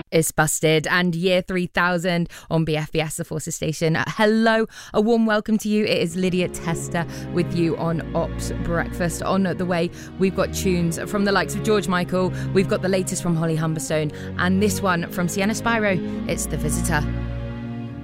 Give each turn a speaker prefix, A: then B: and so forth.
A: It's Busted and Year 3000 on BFBS, the Forces Station. Hello, a warm welcome to you. It is Lydia Tester with you on Ops Breakfast. On the way, we've got tunes from the likes of George Michael. We've got the latest from Holly Humberstone and this one from Sienna Spyro. It's The Visitor.